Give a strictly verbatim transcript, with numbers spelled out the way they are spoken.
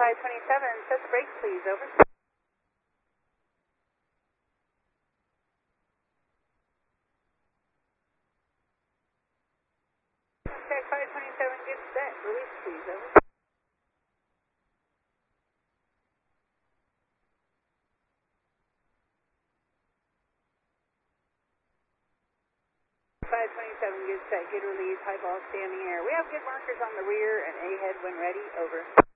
five twenty-seven, set the brakes please, over. Check five twenty-seven, good set, release please, over. five twenty-seven, good set, good release, high ball, stay in the air. We have good markers on the rear and A head when ready, over.